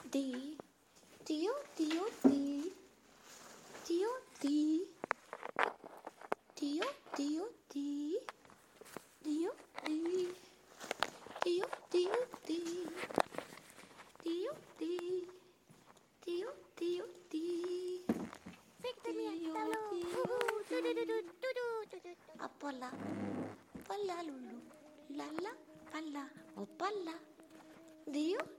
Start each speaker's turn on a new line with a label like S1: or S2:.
S1: di, dio, dio, di, dio, di, dio, dio, di, dio, di, dio, dio, di, dio, di, dio, dio, di. Appolla, palla lulu, lalla, palla, o palla, dio.